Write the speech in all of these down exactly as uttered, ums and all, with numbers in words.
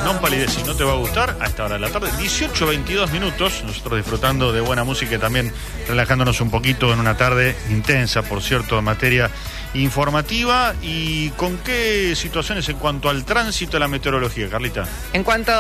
Non Palideci, no te va a gustar, a esta hora de la tarde, dieciocho veintidós minutos, nosotros disfrutando de buena música y también relajándonos un poquito en una tarde intensa, por cierto, en materia informativa. ¿Y con qué situaciones en cuanto al tránsito y la meteorología, Carlita? En cuanto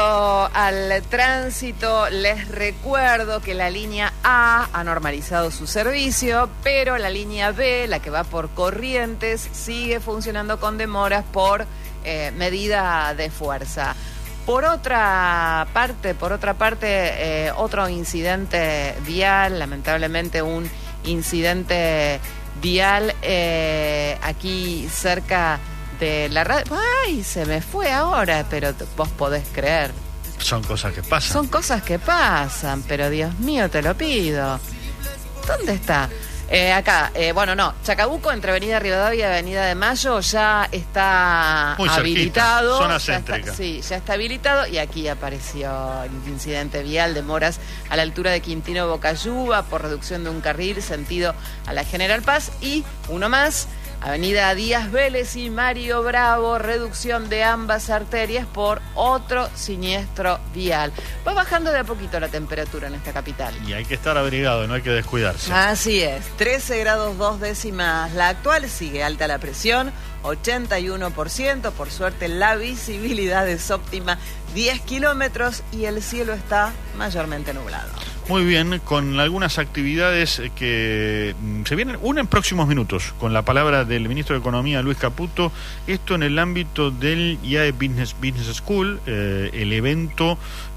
al tránsito, les recuerdo que la línea A ha normalizado su servicio, pero la línea B, la que va por Corrientes, sigue funcionando con demoras por eh, medida de fuerza. Por otra parte, por otra parte, eh, otro incidente vial, lamentablemente un incidente vial eh, aquí cerca de la radio. ¡Ay! Se me fue ahora, pero vos podés creer. Son cosas que pasan. Son cosas que pasan, pero Dios mío, te lo pido. ¿Dónde está? Eh, acá, eh, bueno, no, Chacabuco, entre Avenida Rivadavia y Avenida de Mayo, ya está muy habilitado. Zona ya céntrica. Está, sí, ya está habilitado. Y aquí apareció el incidente vial, demoras a la altura de Quintino Bocayuba por reducción de un carril sentido a la General Paz. Y uno más, Avenida Díaz Vélez y Mario Bravo, reducción de ambas arterias por otro siniestro vial. Va bajando de a poquito la temperatura en esta capital. Y hay que estar abrigado, no hay que descuidarse. Así es, trece grados dos décimas la actual, sigue alta la presión, ochenta y uno por ciento, por suerte la visibilidad es óptima, diez kilómetros y el cielo está mayormente nublado. Muy bien, con algunas actividades que se vienen, una en próximos minutos, con la palabra del ministro de Economía, Luis Caputo, esto en el ámbito del I A E Business, Business School, eh, el evento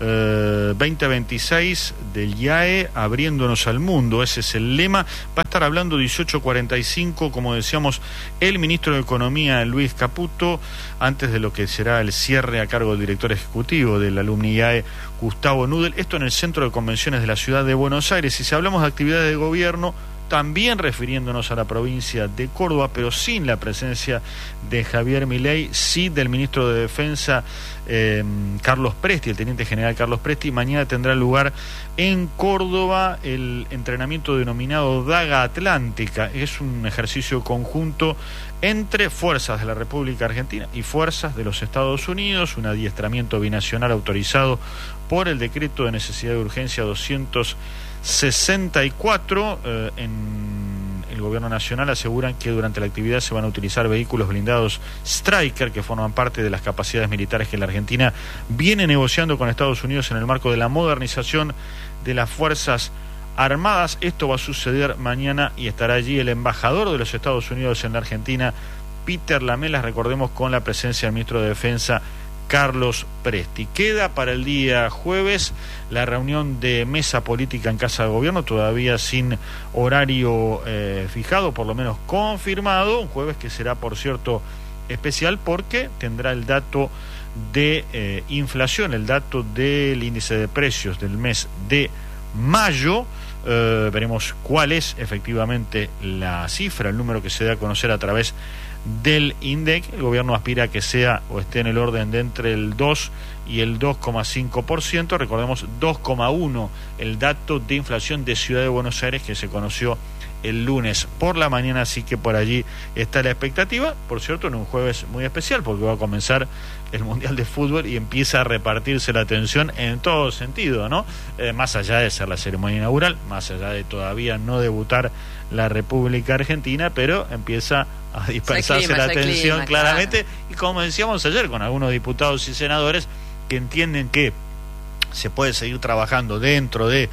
eh, veinte veintiséis del I A E, abriéndonos al mundo, ese es el lema. Va a estar hablando dieciocho cuarenta y cinco, como decíamos, el ministro de Economía, Luis Caputo, antes de lo que será el cierre a cargo del director ejecutivo del Alumni I A E, Gustavo Nudel, esto en el Centro de Convenciones de la Ciudad de Buenos Aires. Y si hablamos de actividades de gobierno, también refiriéndonos a la provincia de Córdoba, pero sin la presencia de Javier Milei, sí del ministro de Defensa eh, Carlos Presti, el teniente general Carlos Presti. Mañana tendrá lugar en Córdoba el entrenamiento denominado Daga Atlántica. Es un ejercicio conjunto entre fuerzas de la República Argentina y fuerzas de los Estados Unidos, un adiestramiento binacional autorizado por el decreto de necesidad de urgencia doscientos sesenta y cuatro. Eh, en el gobierno nacional aseguran que durante la actividad se van a utilizar vehículos blindados Stryker, que forman parte de las capacidades militares que la Argentina viene negociando con Estados Unidos en el marco de la modernización de las fuerzas armadas. Esto va a suceder mañana y estará allí el embajador de los Estados Unidos en la Argentina, Peter Lamelas, recordemos, con la presencia del ministro de Defensa Carlos Presti. Queda para el día jueves la reunión de mesa política en Casa de Gobierno, todavía sin horario eh, fijado, por lo menos confirmado, un jueves que será, por cierto, especial porque tendrá el dato de eh, inflación, el dato del índice de precios del mes de mayo. Eh, veremos cuál es efectivamente la cifra, el número que se da a conocer a través del INDEC. El gobierno aspira a que sea o esté en el orden de entre el dos y el dos coma cinco por ciento. Recordemos, dos coma uno el dato de inflación de Ciudad de Buenos Aires que se conoció el lunes por la mañana, así que por allí está la expectativa. Por cierto, en un jueves muy especial porque va a comenzar el Mundial de Fútbol y empieza a repartirse la atención en todo sentido, ¿no? Eh, más allá de ser la ceremonia inaugural, más allá de todavía no debutar la República Argentina, pero empieza a dispersarse clima, la atención clima, claramente, claro. Y como decíamos ayer, con algunos diputados y senadores que entienden que se puede seguir trabajando dentro de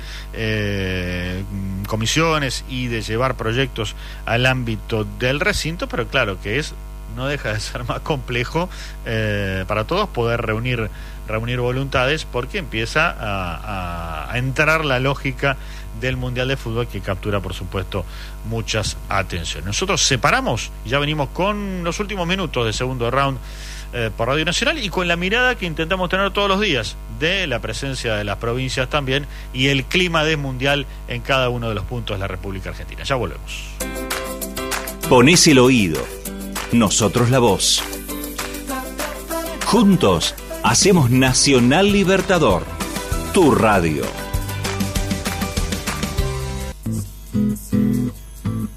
eh, comisiones y de llevar proyectos al ámbito del recinto, pero claro que es no deja de ser más complejo eh, para todos poder reunir reunir voluntades, porque empieza a, a, a entrar la lógica del Mundial de Fútbol, que captura, por supuesto, muchas atenciones. Nosotros separamos y ya venimos con los últimos minutos de segundo round eh, por Radio Nacional, y con la mirada que intentamos tener todos los días de la presencia de las provincias también y el clima de mundial en cada uno de los puntos de la República Argentina. Ya volvemos. Ponés el oído, nosotros la voz. Juntos hacemos Nacional Libertador, tu radio.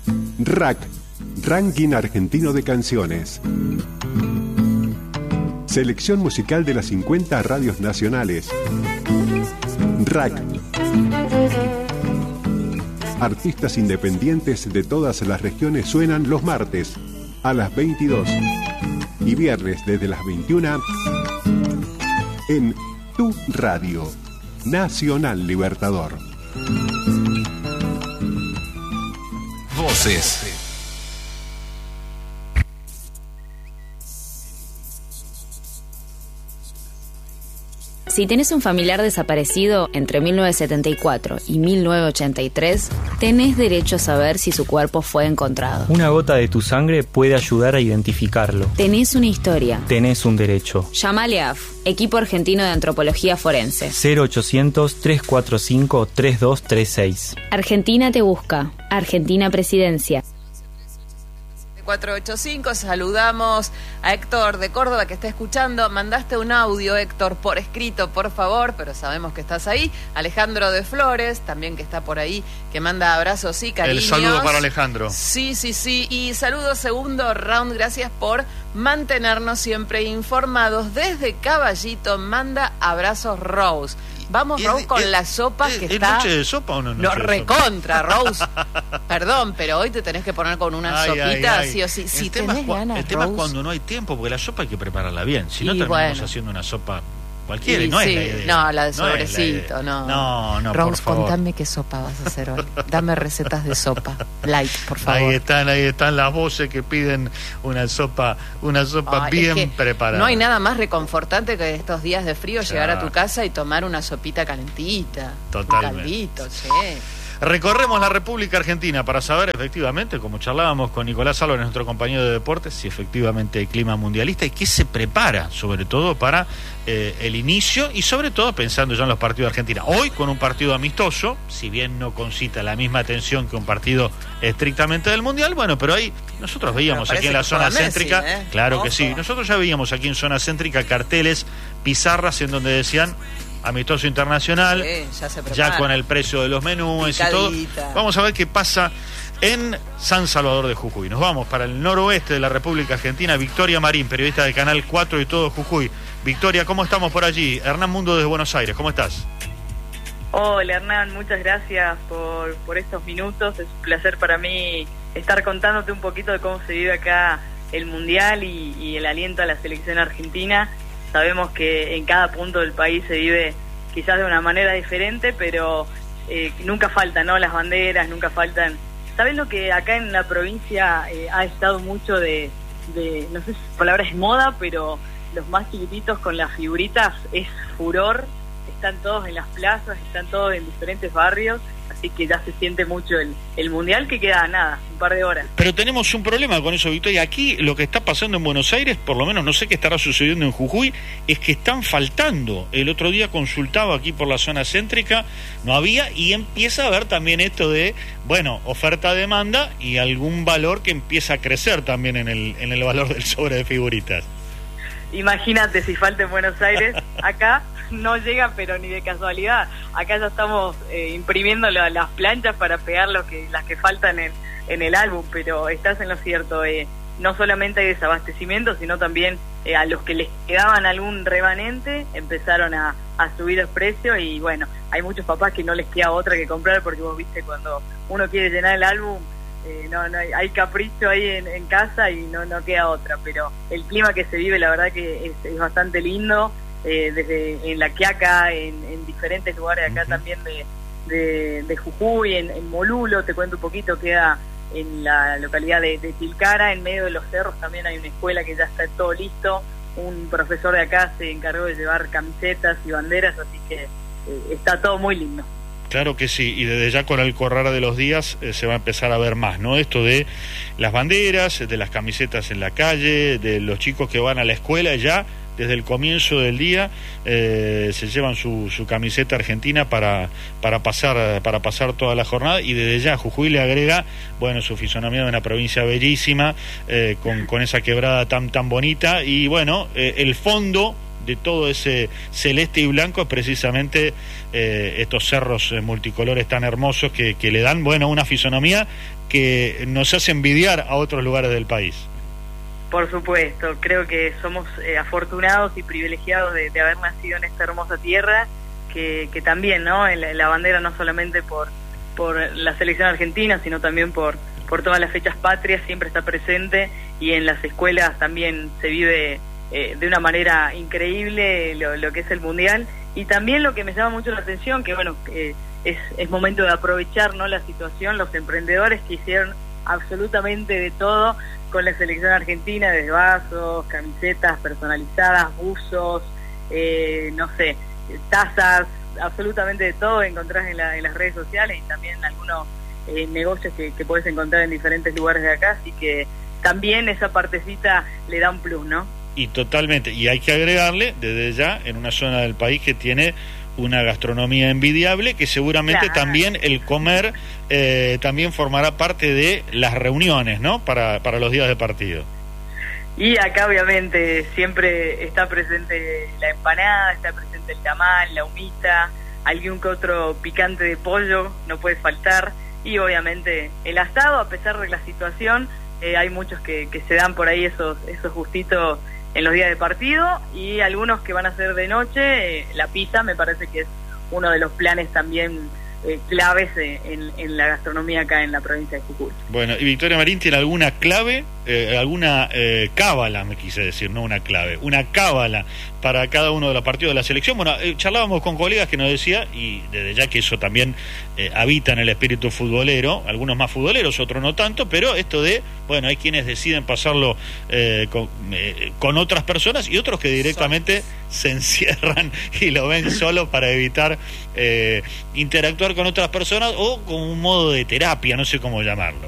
R A C, Ranking Argentino de Canciones. Selección musical de las cincuenta radios nacionales. Rack. Artistas independientes de todas las regiones suenan los martes a las veintidós y viernes desde las veintiuna en Tu Radio Nacional Libertador. Voces. Si tenés un familiar desaparecido entre mil novecientos setenta y cuatro y mil novecientos ochenta y tres, tenés derecho a saber si su cuerpo fue encontrado. Una gota de tu sangre puede ayudar a identificarlo. Tenés una historia. Tenés un derecho. Llamale A F, Equipo Argentino de Antropología Forense. cero ochocientos, trescientos cuarenta y cinco, treinta y dos treinta y seis. Argentina te busca. Argentina Presidencia. cuatro ocho cinco, saludamos a Héctor de Córdoba que está escuchando. Mandaste un audio, Héctor, por escrito, por favor, pero sabemos que estás ahí. Alejandro de Flores, también que está por ahí, que manda abrazos y cariños. El saludo para Alejandro. Sí, sí, sí. Y saludo segundo round, gracias por mantenernos siempre informados. Desde Caballito manda abrazos Rose. Vamos, Rose, con las sopas que ¿Es está... noche de sopa o no? No, recontra, Rose. Perdón, pero hoy te tenés que poner con una ay, sopita, ay, ay. sí o sí. Si el tema, tenés es, ganas, el tema Rose. es cuando no hay tiempo, porque la sopa hay que prepararla bien. Si no, Y terminamos bueno. haciendo una sopa cualquiera y Y no sí, es la idea. no, la de No es la sobrecito, idea. no. No, no, Rose, por favor. contame qué sopa vas a hacer hoy. Dame recetas de sopa. Light, por favor. Ahí están, ahí están las voces que piden una sopa, una sopa Ay, bien es que preparada. No hay nada más reconfortante que estos días de frío llegar Claro. a tu casa y tomar una sopita calentita. Totalmente. Un caldito, che. Recorremos la República Argentina para saber efectivamente, como charlábamos con Nicolás Álvarez, nuestro compañero de deportes, si efectivamente hay clima mundialista y qué se prepara, sobre todo para eh, el inicio y sobre todo pensando ya en los partidos de Argentina. Hoy con un partido amistoso, si bien no concita la misma atención que un partido estrictamente del Mundial, bueno, pero ahí nosotros veíamos Pero aquí en la parece que zona juega Messi, céntrica, ¿eh? claro Ojo. que sí, nosotros ya veíamos aquí en zona céntrica carteles, pizarras en donde decían amistoso internacional, Sí, ya se prepara. ya con el precio de los menús y Picadita. todo. Vamos a ver qué pasa en San Salvador de Jujuy. Nos vamos para el noroeste de la República Argentina. Victoria Marín, periodista de Canal cuatro y todo Jujuy. Victoria, ¿cómo estamos por allí? Hernán Mundo desde Buenos Aires, ¿cómo estás? Hola Hernán, muchas gracias por, por estos minutos. Es un placer para mí estar contándote un poquito de cómo se vive acá el Mundial y, y el aliento a la selección argentina. Sabemos que en cada punto del país se vive quizás de una manera diferente, pero eh, nunca faltan, ¿no? Las banderas, nunca faltan. ¿Sabes lo que acá en la provincia eh, ha estado mucho de, de, no sé si la palabra es moda, pero los más chiquititos con las figuritas es furor? Están todos en las plazas, están todos en diferentes barrios, así que ya se siente mucho el, el Mundial, que queda nada, un par de horas. Pero tenemos un problema con eso, Victoria. Aquí lo que está pasando en Buenos Aires, por lo menos no sé qué estará sucediendo en Jujuy, es que están faltando. El otro día consultaba aquí por la zona céntrica, no había, y empieza a haber también esto de, bueno, oferta-demanda y algún valor que empieza a crecer también en el, en el valor del sobre de figuritas. Imagínate si falta en Buenos Aires, acá no llega, pero ni de casualidad. Acá ya estamos eh, imprimiendo la, las planchas para pegar lo que, las que faltan en, en el álbum, pero estás en lo cierto. Eh, no solamente hay desabastecimiento, sino también eh, a los que les quedaban algún remanente empezaron a, a subir el precio, y bueno, hay muchos papás que no les queda otra que comprar, porque vos viste, cuando uno quiere llenar el álbum, Eh, no, no hay, hay capricho ahí en, en casa y no, no queda otra, pero el clima que se vive la verdad que es, es bastante lindo, eh, desde en La Quiaca, en, en diferentes lugares acá también de, de, de Jujuy, en, en Molulo, te cuento un poquito, queda en la localidad de, de Tilcara, en medio de los cerros también hay una escuela que ya está todo listo, un profesor de acá se encargó de llevar camisetas y banderas, así que eh, está todo muy lindo. Claro que sí, y desde ya con el correr de los días eh, se va a empezar a ver más, ¿no? Esto de las banderas, de las camisetas en la calle, de los chicos que van a la escuela ya, desde el comienzo del día eh, se llevan su, su camiseta argentina para, para, pasar, para pasar toda la jornada, y desde ya Jujuy le agrega, bueno, su fisonomía de una provincia bellísima, eh, con, con esa quebrada tan, tan bonita, y bueno, eh, el fondo de todo ese celeste y blanco es precisamente eh, estos cerros eh, multicolores tan hermosos que, que le dan, bueno, una fisonomía que nos hace envidiar a otros lugares del país. Por supuesto, creo que somos eh, afortunados y privilegiados de, de haber nacido en esta hermosa tierra, que, que también, ¿no? En la, en la bandera no solamente por, por la selección argentina, sino también por, por todas las fechas patrias, siempre está presente, y en las escuelas también se vive eh, de una manera increíble lo, lo que es el Mundial. Y también lo que me llama mucho la atención, que bueno, eh, es, es momento de aprovechar, ¿no?, la situación, los emprendedores que hicieron absolutamente de todo con la selección argentina, desde vasos, camisetas personalizadas, buzos, eh, no sé, tazas, absolutamente de todo encontrás en, la, en las redes sociales, y también algunos eh, negocios que, que podés encontrar en diferentes lugares de acá, así que también esa partecita le da un plus, ¿no? Y totalmente, y hay que agregarle desde ya en una zona del país que tiene una gastronomía envidiable, que seguramente claro. también el comer eh, también formará parte de las reuniones, ¿no? Para, para los días de partido. Y acá obviamente siempre está presente la empanada, está presente el tamal, la humita, algún que otro picante de pollo, no puede faltar, y obviamente el asado, a pesar de la situación, eh, hay muchos que, que se dan por ahí esos, esos gustitos en los días de partido, y algunos que van a ser de noche. Eh, la pizza me parece que es uno de los planes también eh, claves eh, en, en la gastronomía acá en la provincia de Jujuy. Bueno, ¿y Victoria Marín tiene alguna clave, eh, alguna eh, cábala, me quise decir, no una clave, una cábala para cada uno de los partidos de la selección? Bueno, eh, charlábamos con colegas que nos decía, y desde ya que eso también eh, habita en el espíritu futbolero, algunos más futboleros, otros no tanto, pero esto de, bueno, hay quienes deciden pasarlo eh, con, eh, con otras personas, y otros que directamente se encierran y lo ven solo para evitar eh, interactuar con otras personas, o como un modo de terapia, no sé cómo llamarlo.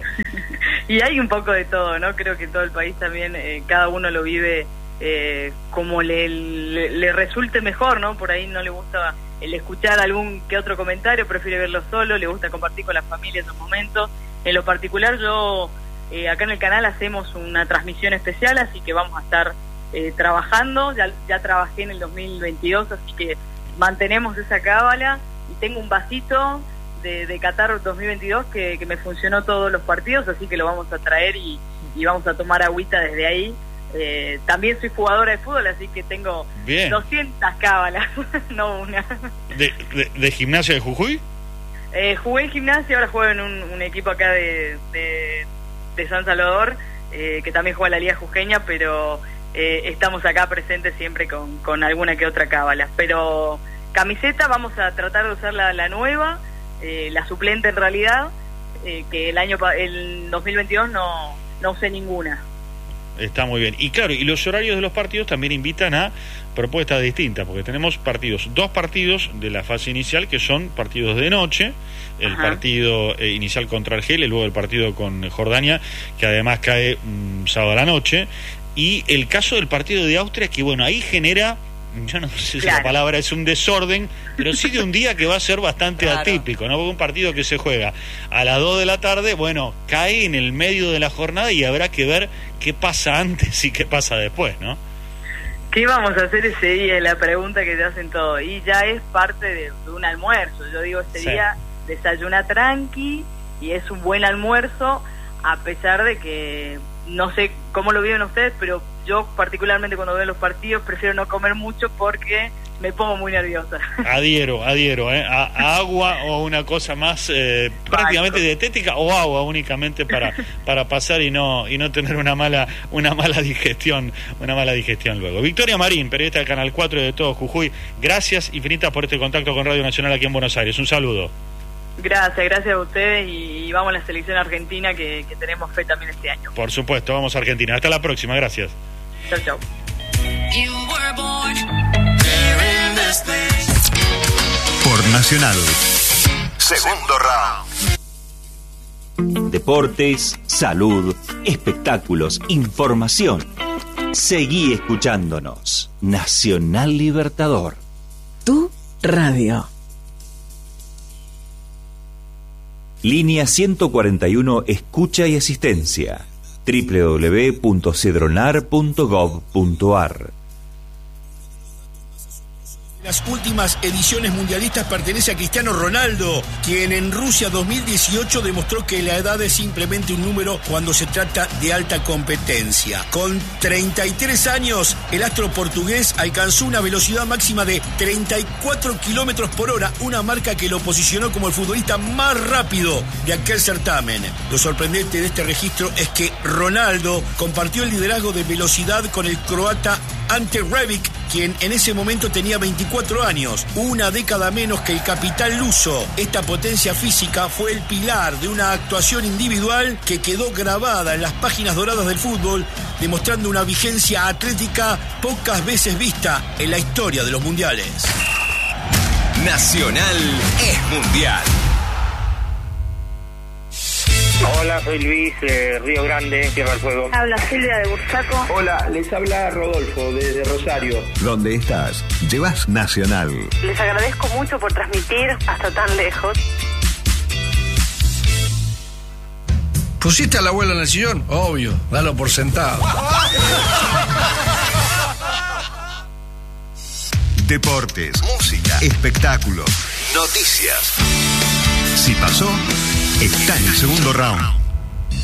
Y hay un poco de todo, ¿no? Creo que todo el país también, eh, cada uno lo vive eh, como le, le, le resulte mejor, ¿no? Por ahí no le gusta el escuchar algún que otro comentario, prefiere verlo solo, le gusta compartir con la familia esos momentos. En lo particular, yo eh, acá en el canal hacemos una transmisión especial, así que vamos a estar eh, trabajando. Ya, ya trabajé en el dos mil veintidós, así que mantenemos esa cábala, y tengo un vasito de, de Qatar dos mil veintidós que, que me funcionó todos los partidos, así que lo vamos a traer y, y vamos a tomar agüita desde ahí. Eh, también soy jugadora de fútbol, así que tengo Bien. doscientas cábalas, no una. ¿De, de, de gimnasia de Jujuy? Eh, jugué en gimnasia, ahora juego en un, un equipo acá de, de, de San Salvador, eh, que también juega la Liga Jujeña, pero eh, estamos acá presentes siempre con, con alguna que otra cábala. Pero camiseta vamos a tratar de usar la, la nueva, eh, la suplente en realidad, eh, que el año el dos mil veintidós no, no usé ninguna. Está muy bien. Y claro, y los horarios de los partidos también invitan a propuestas distintas, porque tenemos partidos, dos partidos de la fase inicial que son partidos de noche, el Ajá. partido eh, inicial contra Argelia y luego el partido con Jordania, que además cae um, sábado a la noche, y el caso del partido de Austria, que bueno, ahí genera, yo no sé claro. si la palabra es un desorden, pero sí de un día que va a ser bastante claro. atípico, ¿no? Porque un partido que se juega a las dos de la tarde, bueno, cae en el medio de la jornada y habrá que ver qué pasa antes y qué pasa después, ¿no? ¿Qué vamos a hacer ese día? La pregunta que te hacen todos. Y ya es parte de, de un almuerzo. Yo digo, ese sí. día desayuna tranqui y es un buen almuerzo, a pesar de que no sé cómo lo viven ustedes, pero yo particularmente cuando veo los partidos prefiero no comer mucho porque me pongo muy nerviosa. Adhiero, adhiero, ¿eh? A, a agua o una cosa más eh, prácticamente dietética, o agua únicamente para para pasar y no y no tener una mala una mala digestión, una mala digestión luego. Victoria Marín, periodista del Canal cuatro de todo Jujuy, gracias infinitas por este contacto con Radio Nacional aquí en Buenos Aires. Un saludo. Gracias, gracias a ustedes, y, y vamos a la selección argentina que, que tenemos fe también este año. Por supuesto, vamos a Argentina. Hasta la próxima, gracias. Chau, chau. Por Nacional. Segundo round. Deportes, salud, espectáculos, información. Seguí escuchándonos. Nacional Libertador. Tu radio. Línea ciento cuarenta y uno, escucha y asistencia. doble u doble u doble u punto cedronar punto gov punto ar. Las últimas ediciones mundialistas pertenece a Cristiano Ronaldo, quien en Rusia dos mil dieciocho demostró que la edad es simplemente un número cuando se trata de alta competencia. Con treinta y tres años, el astro portugués alcanzó una velocidad máxima de treinta y cuatro kilómetros por hora, una marca que lo posicionó como el futbolista más rápido de aquel certamen. Lo sorprendente de este registro es que Ronaldo compartió el liderazgo de velocidad con el croata Ante Rebic, quien en ese momento tenía veinticuatro años, una década menos que el capitán luso. Esta potencia física fue el pilar de una actuación individual que quedó grabada en las páginas doradas del fútbol, demostrando una vigencia atlética pocas veces vista en la historia de los mundiales. Nacional es mundial. Hola, soy Luis, eh, Río Grande, Tierra del Fuego. Habla Silvia de Bursaco. Hola, les habla Rodolfo desde Rosario. ¿Dónde estás? Llevas Nacional. Les agradezco mucho por transmitir hasta tan lejos. ¿Pusiste a la abuela en el sillón? Obvio, dalo por sentado. Deportes, música, espectáculos, noticias. Si pasó, está en el segundo round.